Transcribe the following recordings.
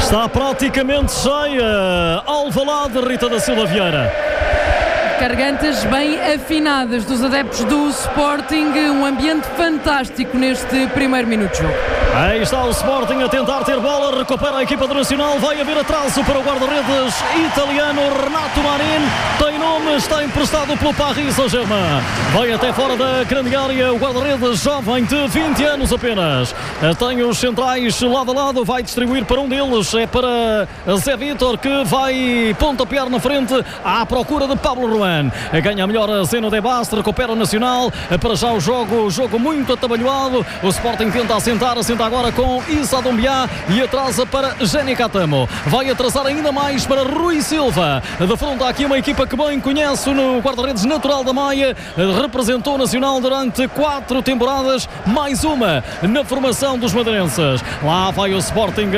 Está praticamente cheia. Alvalade, Rita da Silva Vieira. Gargantas bem afinadas dos adeptos do Sporting, um ambiente fantástico neste primeiro minuto de jogo. Aí está o Sporting a tentar ter bola, recupera a equipa do Nacional, vai haver atraso para o guarda-redes italiano Renato Marin, tem nome, está emprestado pelo Paris Saint-Germain, vai até fora da grande área, o guarda-redes jovem de 20 anos apenas, tem os centrais lado a lado, vai distribuir para um deles, é para Zé Vítor, que vai pontapear na frente à procura de Pablo Ruan, ganha melhor a Zeno de Bast, recupera o Nacional, para já o jogo muito atabalhoado, o Sporting tenta assentar agora com Issa Doumbia e atrasa para Jenny Catamo, vai atrasar ainda mais para Rui Silva, defronta aqui uma equipa que bem conhece no guarda-redes natural da Maia, representou o Nacional durante 4 temporadas, mais uma na formação dos madeirenses. Lá vai o Sporting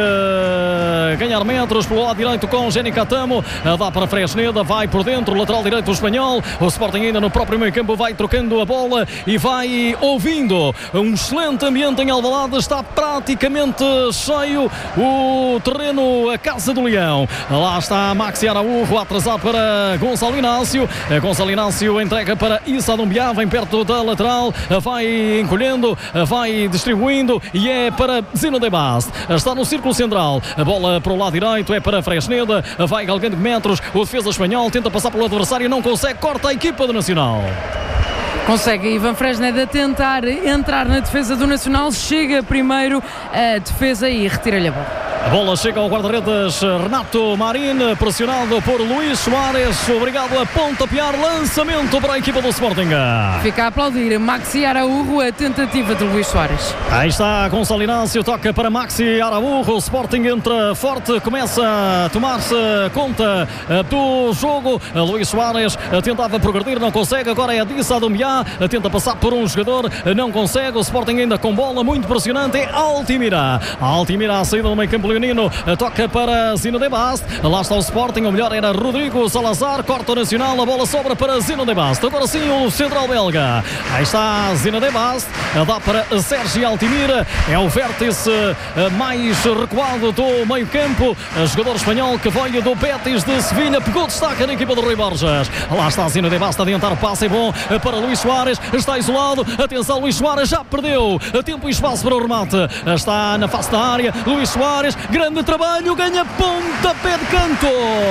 ganhar metros pelo lado direito com Jenny Catamo, dá para Fresneda, vai por dentro, lateral direito do espanhol, o Sporting ainda no próprio meio campo vai trocando a bola e vai ouvindo um excelente ambiente em Alvalade, está praticamente cheio o terreno, a Casa do Leão. Lá está Maxi Araújo a atrasar para Gonçalo Inácio. Gonçalo Inácio entrega para Issa Doumbia, vem perto da lateral, vai encolhendo, vai distribuindo e é para Zeno de Bast. Está no círculo central, a bola para o lado direito é para Fresneda, vai galgando metros, o defesa espanhol tenta passar pelo adversário, não consegue, corta a equipa do Nacional. Consegue Ivan Fresneda tentar entrar na defesa do Nacional, chega primeiro a defesa e retira-lhe a bola. A bola chega ao guarda-redes Renato Marin, pressionado por Luís Soares, obrigado a pontapear, lançamento para a equipa do Sporting. Fica a aplaudir Maxi Araújo, a tentativa de Luís Soares. Aí está Gonçalo Inácio, toca para Maxi Araújo, o Sporting entra forte, começa a tomar-se conta do jogo. Luís Soares tentava progredir, não consegue, agora é a Issa Doumbia, tenta passar por um jogador, não consegue, o Sporting ainda com bola, muito impressionante, é Altimira. A saída do meio campo leonino, toca para Zeno de Bast, lá está o Sporting, o melhor era Rodrigo Salazar, corta o Nacional, a bola sobra para Zeno de Bast, agora sim o central belga, aí está Zeno de Bast, dá para Sérgio Altimira, é o vértice mais recuado do meio campo, jogador espanhol que veio do Betis de Sevilha, pegou destaque na equipa do Rui Borges, lá está Zeno de Bast a adiantar o passe, é bom para Luís Soares, está isolado, atenção, Luís Soares já perdeu tempo e espaço para o remate, está na face da área, Luís Soares, grande trabalho, ganha pontapé de canto,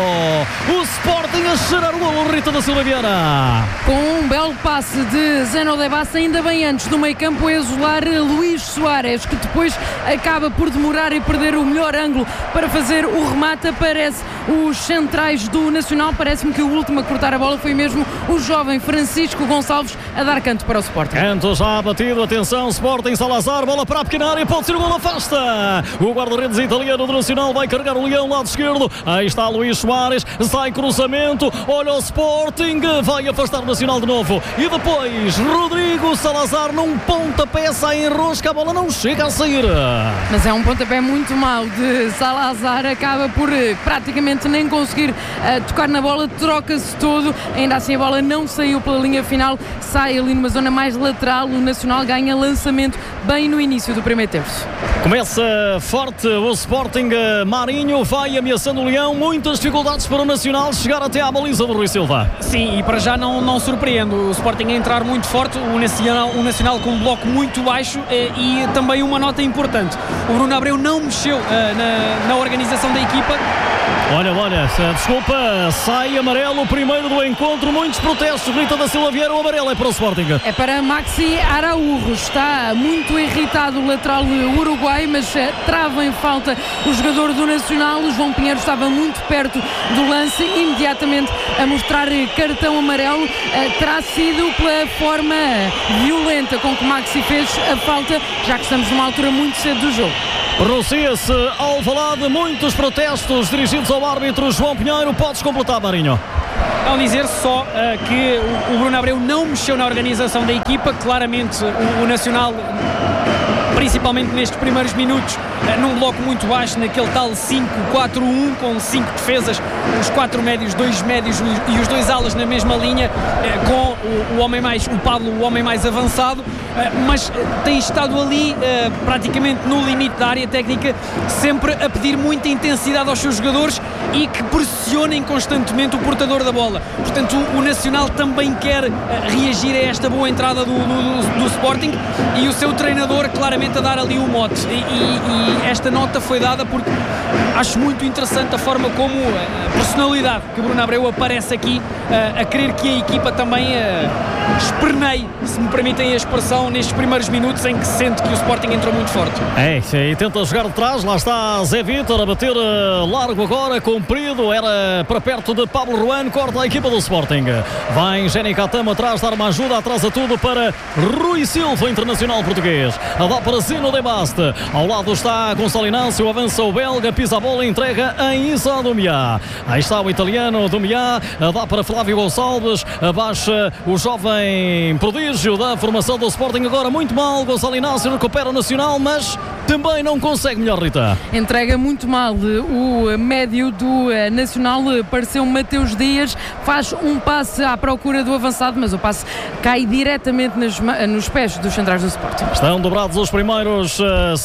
o Sporting a cheirar o golo, Rita da Silva Vieira. Com um belo passe de Zeno de Bast, ainda bem antes do meio campo, a isolar Luís Soares, que depois acaba por demorar e perder o melhor ângulo para fazer o remate. Aparece os centrais do Nacional, parece-me que o último a cortar a bola foi mesmo o jovem Francisco Gonçalves a dar canto para o Sporting. Canto já batido, atenção, Sporting, Salazar, bola para a pequena área, pode ser o golo, afasta. O guarda-redes italiano do Nacional vai carregar o Leão, lado esquerdo, aí está Luís Soares, sai cruzamento, olha o Sporting, vai afastar o Nacional de novo, e depois Rodrigo Salazar num pontapé, sai em rosca, a bola não chega a sair. Mas é um pontapé muito mau de Salazar, acaba por praticamente nem conseguir tocar na bola, troca-se todo, ainda assim a bola não saiu pela linha final, sai ali numa zona mais lateral, o Nacional ganha lançamento bem no início do primeiro terço. Começa forte o Sporting, Marinho vai ameaçando o Leão, muitas dificuldades para o Nacional chegar até à baliza do Rui Silva. Sim, e para já não surpreende o Sporting a entrar muito forte, o Nacional com um bloco muito baixo e também uma nota importante, o Bruno Abreu não mexeu na organização da equipa. Olha, desculpa, sai amarelo, primeiro do encontro, muitos protestos, Rita da Silva Vieira, o amarelo é para o Sporting. É para Maxi Araújo, está muito irritado o lateral uruguai, mas trava em falta o jogador do Nacional, o João Pinheiro estava muito perto do lance, imediatamente a mostrar cartão amarelo, terá sido pela forma violenta com que Maxi fez a falta, já que estamos numa altura muito cedo do jogo. Pronuncia-se Alvalade, muitos protestos dirigidos ao árbitro João Pinheiro. Podes completar, Marinho. Ao dizer só que o Bruno Abreu não mexeu na organização da equipa, claramente o Nacional principalmente nestes primeiros minutos, num bloco muito baixo, naquele tal 5-4-1, com 5 defesas, os 4 médios, 2 médios e os 2 alas na mesma linha, com o Pablo, o homem mais avançado, mas tem estado ali praticamente no limite da área técnica, sempre a pedir muita intensidade aos seus jogadores e que pressionem constantemente o portador da bola. Portanto, o Nacional também quer reagir a esta boa entrada do Sporting, e o seu treinador claramente a dar ali o mote, e esta nota foi dada porque acho muito interessante a forma como a personalidade que Bruno Abreu aparece aqui, a querer que a equipa também esperneie, se me permitem a expressão, nestes primeiros minutos em que se sente que o Sporting entrou muito forte. E tenta jogar de trás, lá está Zé Vítor a bater largo agora, comprido, era para perto de Pablo Ruan, corta a equipa do Sporting. Vai Jenny Catamo atrás, dar uma ajuda, atrasa tudo para Rui Silva, internacional português. A dá para Zino de Baste, ao lado está Gonçalo Inácio, avança o belga, pisa a bola, entrega em Issa Doumbia. Aí está o italiano Doumbia, dá para Flávio Gonçalves, abaixa o jovem prodígio da formação do Sporting, agora muito mal, Gonçalo Inácio recupera o Nacional, mas também não consegue melhor, Rita. Entrega muito mal o médio do Nacional, pareceu Mateus Dias, faz um passe à procura do avançado, mas o passe cai diretamente nos pés dos centrais do Sporting. Estão dobrados os primeiros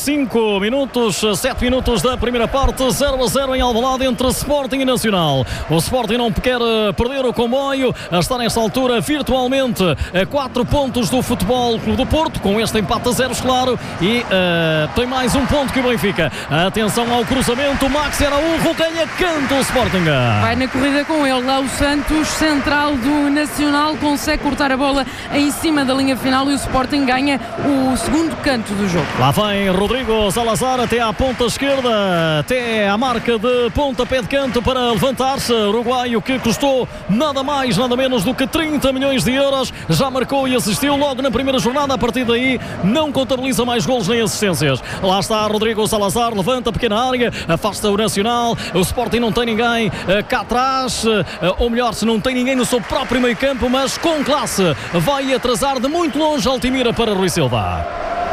5 minutos, 7 minutos da primeira parte, 0-0 em Alvalade entre Sporting e Nacional. O Sporting não quer perder o comboio, a estar nesta altura virtualmente a 4 pontos do Futebol Clube do Porto, com este empate a 0, claro, e tem mais um ponto que o Benfica. Atenção ao cruzamento, Maxi Araújo ganha canto o Sporting. Vai na corrida com ele, lá o Santos, central do Nacional, consegue cortar a bola em cima da linha final e o Sporting ganha o segundo canto do jogo. Lá vem Rodrigo Salazar até à ponta esquerda, até à marca de pontapé de canto para levantar-se. Uruguaio que custou nada mais, nada menos do que 30 milhões de euros, já marcou e assistiu logo na primeira jornada. A partir daí não contabiliza mais golos nem assistências. Lá está Rodrigo Salazar, levanta a pequena área, afasta o Nacional. O Sporting não tem ninguém cá atrás, ou melhor, se não tem ninguém no seu próprio meio campo, mas com classe vai atrasar de muito longe Altimira para Rui Silva.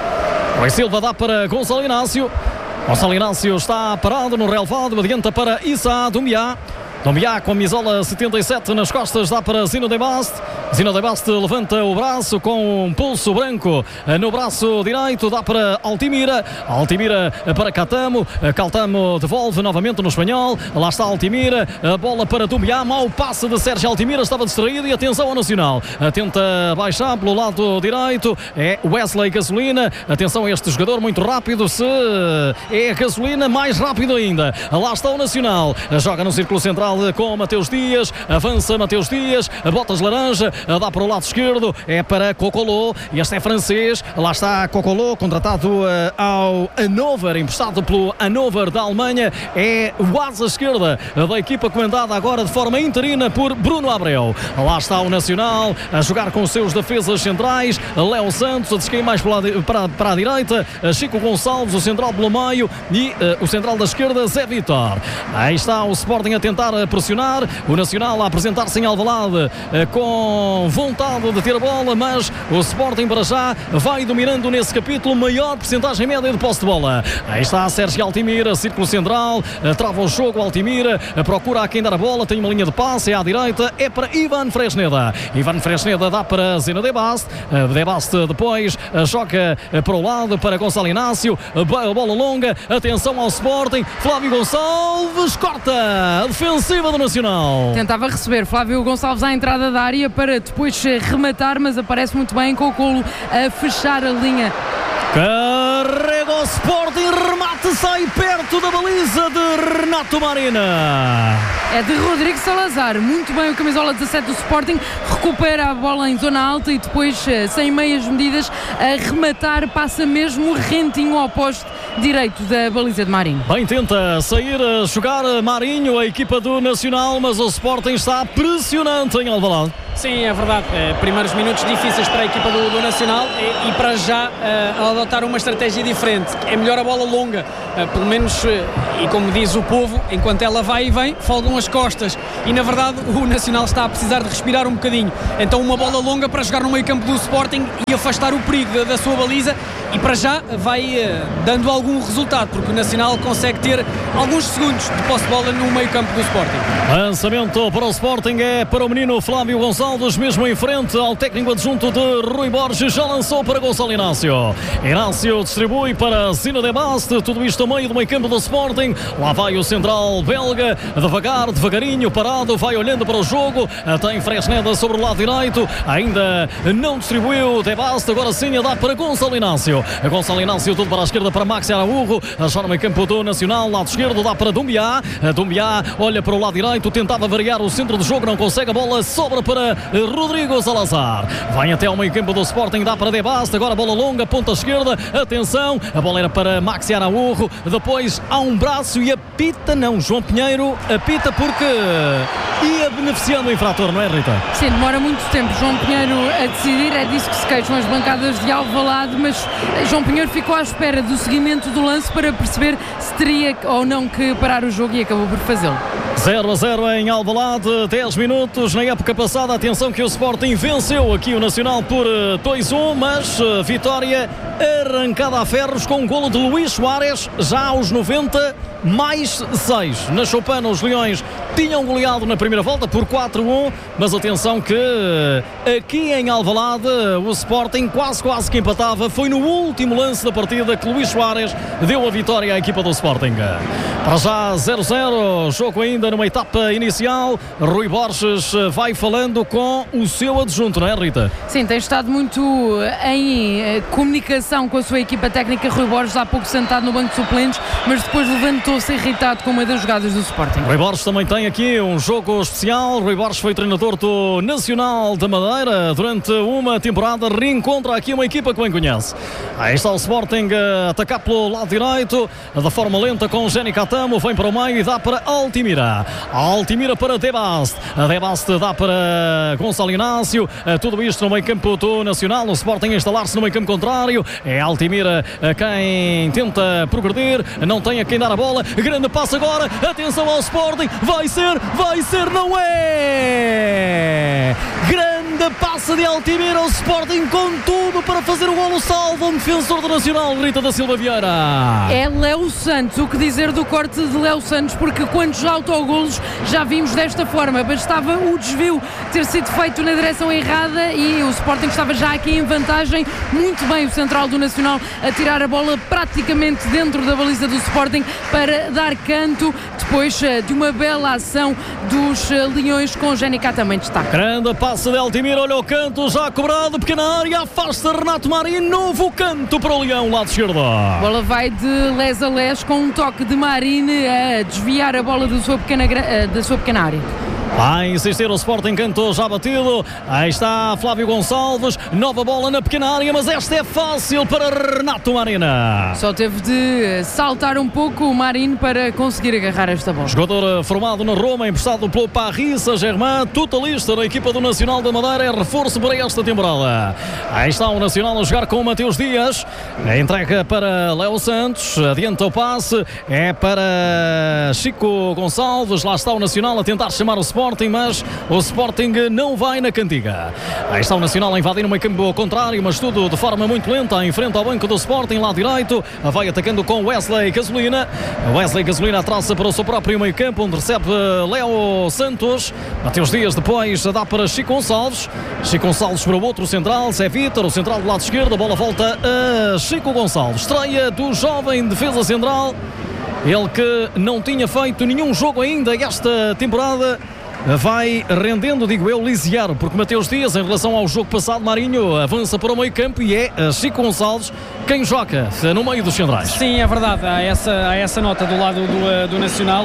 Rui Silva dá para Gonçalo Inácio. Gonçalo Inácio está parado no relvado, adianta para Issa Doumbia. Doumbia com a misola 77 nas costas, dá para Zino de Baste. Zino de Baste levanta o braço com um pulso branco no braço direito, dá para Altimira. Altimira para Catamo. Catamo devolve novamente no espanhol. Lá está Altimira, a bola para Doumbia, mau passe de Sérgio Altimira, estava distraído, e atenção ao Nacional. Tenta baixar pelo lado direito, é Wesley Gasolina. Atenção a este jogador muito rápido, se é Gasolina, mais rápido ainda. Lá está o Nacional, joga no círculo central com Mateus Dias, avança Mateus Dias, botas laranja, dá para o lado esquerdo, é para Cocolô, e este é francês. Lá está Cocolô, contratado ao Hannover, emprestado pelo Hannover da Alemanha, é o asa esquerda da equipa comandada agora de forma interina por Bruno Abreu. Lá está o Nacional a jogar com os seus defesas centrais, Léo Santos a descair mais para a direita, Chico Gonçalves, o central pelo meio, e o central da esquerda, Zé Vítor. Aí está o Sporting a tentar pressionar, o Nacional a apresentar-se em Alvalade com vontade de ter a bola, mas o Sporting para já vai dominando nesse capítulo, maior percentagem média de posse de bola. Aí está Sérgio Altimira, círculo central, trava o jogo, Altimira procura a quem dar a bola, tem uma linha de passe, é à direita, é para Ivan Fresneda. Ivan Fresneda dá para Zino de Baste. De Baste depois joga para o lado para Gonçalo Inácio, bola longa, atenção ao Sporting, Flávio Gonçalves corta a defensiva do Nacional. Tentava receber Flávio Gonçalves à entrada da área para depois rematar, mas aparece muito bem com o Colo a fechar a linha. Carrega o Sporting, remate, sai perto da baliza de Renato Marina. É de Rodrigo Salazar, muito bem o camisola 17 do Sporting, recupera a bola em zona alta e depois, sem meias medidas, a rematar, passa mesmo rentinho ao poste direito da baliza de Marinho. Bem, tenta sair a jogar Marinho, a equipa do Nacional, mas o Sporting está pressionante em Alvalade. Sim, é verdade. Primeiros minutos difíceis para a equipa do Nacional e para já adotar uma estratégia diferente. É melhor a bola longa pelo menos, e como diz o povo, enquanto ela vai e vem, folgam as costas, e na verdade o Nacional está a precisar de respirar um bocadinho. Então uma bola longa para jogar no meio campo do Sporting e afastar o perigo da sua baliza, e para já vai dando algum resultado, porque o Nacional consegue ter alguns segundos de posse de bola no meio campo do Sporting. Lançamento para o Sporting é para o menino Flávio Gonçalves, mesmo em frente ao técnico adjunto de Rui Borges, já lançou para Gonçalo Inácio. Inácio distribui para Zina de Baste, tudo isto no meio do meio campo do Sporting. Lá vai o central belga, devagarinho, parado, vai olhando para o jogo, tem Fresneda sobre o lado direito, ainda não distribuiu de Baste, agora sim a dá para Gonçalo Inácio. Gonçalo Inácio tudo para a esquerda para Maxi Araújo, já no meio campo do Nacional, lado esquerdo dá para Dumbiá, Dumbiá olha para o lado direito, tentava variar o centro do jogo, não consegue, a bola sobra para Rodrigo Salazar, vai até ao meio campo do Sporting, dá para De Baste, agora bola longa, ponta esquerda, atenção, a bola era para Maxi Araújo, depois há um braço e apita, não, João Pinheiro apita porque ia beneficiando o infrator, não é, Rita? Sim, demora muito tempo João Pinheiro a decidir, é disso que se queixam as bancadas de Alvalade, mas João Pinheiro ficou à espera do seguimento do lance para perceber se teria ou não que parar o jogo e acabou por fazê-lo. 0-0 em Alvalade, 10 minutos na época passada. Atenção que o Sporting venceu aqui o Nacional por 2-1, mas vitória arrancada a ferros com um golo de Luís Soares já aos 90 mais 6. Na Choupana os Leões tinham goleado na primeira volta por 4-1, mas atenção que aqui em Alvalade o Sporting quase que empatava. Foi no último lance da partida que Luís Soares deu a vitória à equipa do Sporting. Para já 0-0, jogo ainda numa etapa inicial. Rui Borges vai falando com o seu adjunto, não é, Rita? Sim, tem estado muito em comunicação com a sua equipa técnica. Rui Borges há pouco sentado no banco de suplentes, mas depois levantou-se irritado com uma das jogadas do Sporting. Rui Borges também tem aqui um jogo especial. Rui Borges foi treinador do Nacional da Madeira durante uma temporada, reencontra aqui uma equipa que bem conhece. Aí está o Sporting a atacar pelo lado direito, da forma lenta com Jenny Catamo, vem para o meio e dá para Altimira. Altimira para De Baste. De Baste dá para Gonçalo Inácio. Tudo isto no meio campo do Nacional. O Sporting a instalar-se no meio campo contrário. É Altimira quem tenta progredir. Não tem a quem dar a bola. Grande passo agora. Atenção ao Sporting. Vai ser, não é! Grande passe de Altimira. O Sporting com tudo para fazer o golo, salvo um defensor do Nacional, Rita da Silva Vieira. É Léo Santos. O que dizer do corte de Léo Santos, porque quantos autogolos já vimos desta forma? Bastava o desvio ter sido feito na direção errada e o Sporting estava já aqui em vantagem. Muito bem o central do Nacional a tirar a bola praticamente dentro da baliza do Sporting para dar canto, depois de uma bela ação dos Leões com Jénica também destaque. Grande passe de Altimira, olha o canto, já cobrado, pequena área, afasta Renato Marinho, novo canto para o Leão, lado esquerdo. A bola vai de les a les com um toque de Marine a desviar a bola da sua pequena área. Vai insistir o Sporting, cantou já batido. Aí está Flávio Gonçalves, nova bola na pequena área, mas esta é fácil para Renato Marina. Só teve de saltar um pouco o Marine para conseguir agarrar esta bola. Jogador formado na Roma, emprestado pelo Paris Saint-Germain, totalista da equipa do Nacional da Madeira, é reforço para esta temporada. Aí está o Nacional a jogar com o Mateus Dias, a entrega para Léo Santos, adianta o passe, é para Chico Gonçalves, lá está o Nacional a tentar chamar o Sporting, mas o Sporting não vai na cantiga. Aí está o Nacional a invadir o meio campo contrário, mas tudo de forma muito lenta, em frente ao banco do Sporting, lado direito, vai atacando com Wesley Gasolina. Wesley Gasolina traça para o seu próprio meio campo, onde recebe Léo Santos. Mateus Dias depois dá para Chico Gonçalves. Chico Gonçalves para o outro central, Zé Vítor, o central do lado esquerdo, a bola volta a Chico Gonçalves. Estreia do jovem defesa central, ele que não tinha feito nenhum jogo ainda esta temporada. Vai rendendo, digo eu, lisiado, porque Mateus Dias, em relação ao jogo passado, Marinho avança para o meio campo e é Chico Gonçalves quem joga no meio dos centrais. Sim, é verdade, há essa nota do lado do Nacional.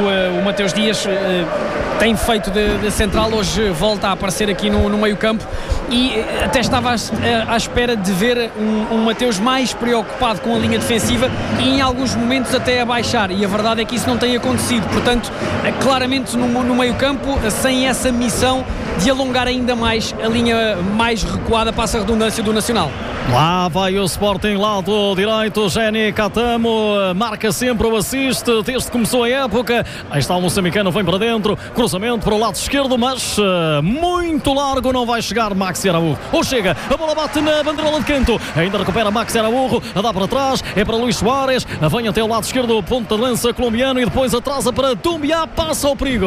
O Mateus Dias tem feito de central, hoje volta a aparecer aqui no meio campo. e até estava à espera de ver um Mateus mais preocupado com a linha defensiva e em alguns momentos até a baixar, e a verdade é que isso não tem acontecido. Portanto, claramente no meio campo, sem essa missão de alongar ainda mais a linha mais recuada, passa a redundância, do Nacional. Lá vai o Sporting, lado direito, Jenny Catamo marca sempre o assiste desde que começou a época. Aí está o moçambicano, vem para dentro, cruzamento para o lado esquerdo, mas muito largo, não vai chegar Maxi Araújo. Ou chega, a bola bate na bandeira de canto, ainda recupera Maxi Araújo, dá para trás, é para Luís Soares, vem até o lado esquerdo, ponta de lança colombiano e depois atrasa para Doumbia, passa ao perigo.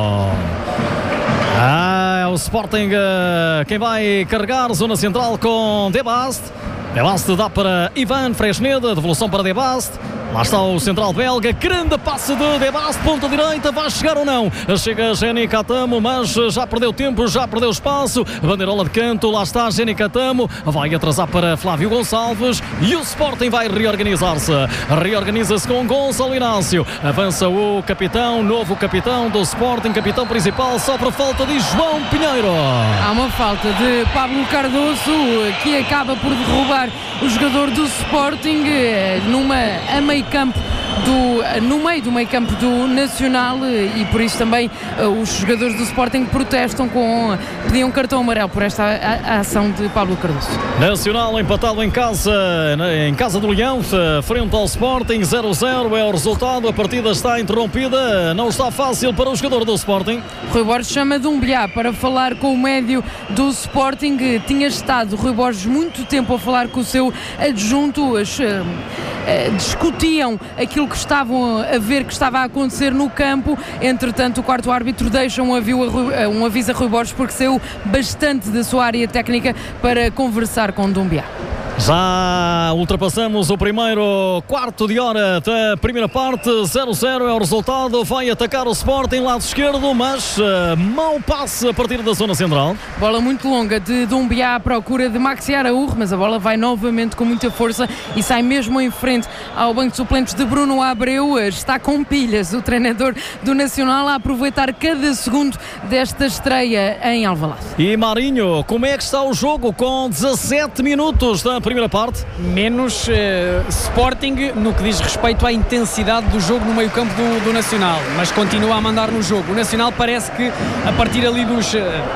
O Sporting quem vai carregar, zona central com De Bast. De Bast dá para Ivan Fresneda, devolução para De Bast. Lá está o central belga, grande passe de De Bast, ponta direita, vai chegar ou não? Chega Jenny Catamo, mas já perdeu tempo, já perdeu espaço. Bandeirola de canto, lá está Jenny Catamo, vai atrasar para Flávio Gonçalves e o Sporting vai reorganizar-se. Reorganiza-se com Gonçalo Inácio. Avança o capitão, novo capitão do Sporting, capitão principal, só por falta de João Pinheiro. Há uma falta de Pablo Cardoso que acaba por derrubar o jogador do Sporting a meio campo no meio do meio campo do Nacional, e por isso também os jogadores do Sporting protestam, pediam cartão amarelo por esta ação de Pablo Cardoso. Nacional empatado em casa do Leão, frente ao Sporting, 0-0 é o resultado, a partida está interrompida, não está fácil para o jogador do Sporting. Rui Borges chama Doumbia para falar com o médio do Sporting. Tinha estado Rui Borges muito tempo a falar com o seu adjunto, discutiam aquilo que estavam a ver que estava a acontecer no campo. Entretanto, o quarto árbitro deixa um aviso a Rui Borges, porque saiu bastante da sua área técnica para conversar com Doumbia. Já ultrapassamos o primeiro quarto de hora da primeira parte, 0-0 é o resultado, vai atacar o Sporting, lado esquerdo, mas mau passe a partir da zona central. Bola muito longa de Doumbia à procura de Maxi Araújo, mas a bola vai novamente com muita força e sai mesmo em frente ao banco de suplentes de Bruno Abreu. Está com pilhas o treinador do Nacional a aproveitar cada segundo desta estreia em Alvalade. E Marinho, como é que está o jogo com 17 minutos da primeira parte? Menos Sporting no que diz respeito à intensidade do jogo no meio campo do Nacional, mas continua a mandar no jogo. O Nacional parece que a partir ali dos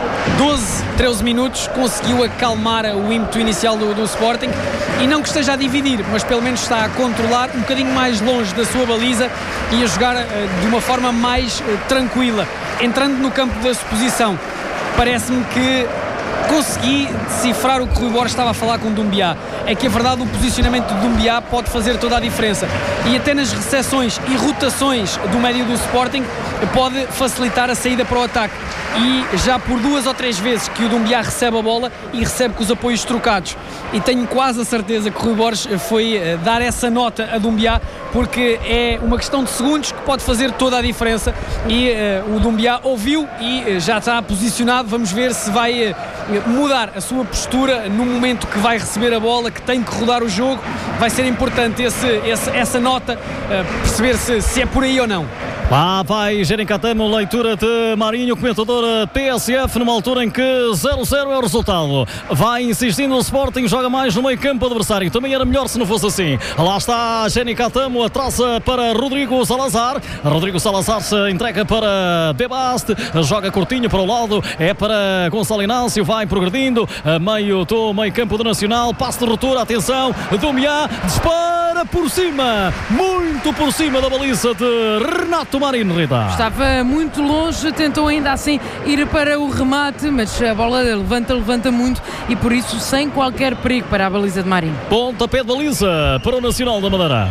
12, 13 minutos conseguiu acalmar o ímpeto inicial do Sporting, e não que esteja a dividir, mas pelo menos está a controlar um bocadinho mais longe da sua baliza e a jogar de uma forma mais tranquila, entrando no campo da suposição. Parece-me que consegui decifrar o que Rui Borges estava a falar com Doumbia. É que a verdade, o posicionamento de Doumbia pode fazer toda a diferença, e até nas recepções e rotações do médio do Sporting pode facilitar a saída para o ataque. E já por 2 ou 3 vezes que o Doumbia recebe a bola e recebe com os apoios trocados, e tenho quase a certeza que Rui Borges foi dar essa nota a Doumbia, porque é uma questão de segundos que pode fazer toda a diferença, e o Doumbia ouviu e já está posicionado. Vamos ver se vai mudar a sua postura no momento que vai receber a bola, que tem que rodar o jogo. Vai ser importante essa nota, perceber se é por aí ou não. Lá vai Jenny Catamo, leitura de Marinho, comentador TSF, numa altura em que 0-0 é o resultado. Vai insistindo o Sporting, joga mais no meio campo adversário. Também era melhor se não fosse assim. Lá está Jenny Catamo, atrasa para Rodrigo Salazar. Rodrigo Salazar se entrega para De Bast, joga curtinho para o lado, é para Gonçalo Inácio, vai progredindo, meio do meio campo do Nacional, passe de ruptura, atenção, Doumbia dispara por cima, muito por cima da baliza de Renato Marinho, Rita. Estava muito longe, tentou ainda assim ir para o remate, mas a bola levanta muito, e por isso sem qualquer perigo para a baliza de Marinho. Pontapé de baliza para o Nacional da Madeira.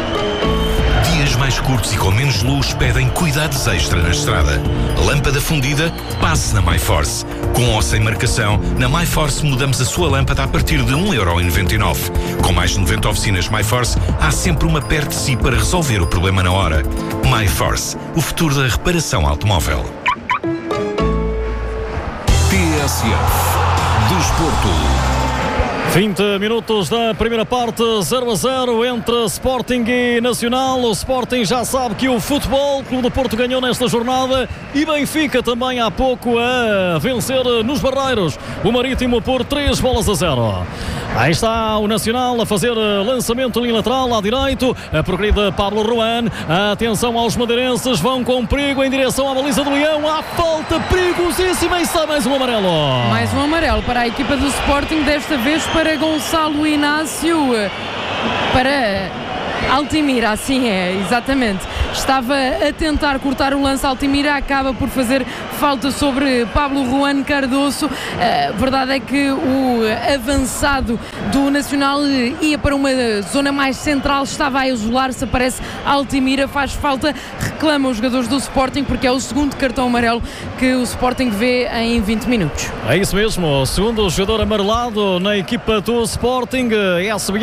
Dias mais curtos e com menos luz pedem cuidados extra na estrada. Lâmpada fundida? Passe na MyForce. Com ou sem marcação, na MyForce mudamos a sua lâmpada a partir de 1,99€. Com mais de 90 oficinas MyForce, há sempre uma perto de si para resolver o problema na hora. MyForce, o futuro da reparação automóvel. TSF Desporto. 20 minutos da primeira parte, 0-0 entre Sporting e Nacional. O Sporting já sabe que o Futebol Clube do Porto ganhou nesta jornada e Benfica também há pouco a vencer nos Barreiros o Marítimo por 3-0. Aí está o Nacional a fazer lançamento em lateral à direito, a progredir Pablo Ruan. Atenção aos madeirenses, vão com perigo em direção à baliza do Leão. Há falta perigosíssima e está mais um amarelo. Mais um amarelo para a equipa do Sporting, desta vez para Gonçalo Inácio, para Altimira, assim é, exatamente. Estava a tentar cortar o lance, Altimira acaba por fazer falta sobre Pablo Ruan Cardoso. A verdade é que o avançado do Nacional ia para uma zona mais central, estava a isolar-se, aparece Altimira, faz falta, reclama os jogadores do Sporting, porque é o segundo cartão amarelo que o Sporting vê em 20 minutos. É isso mesmo, o segundo jogador amarelado na equipa do Sporting.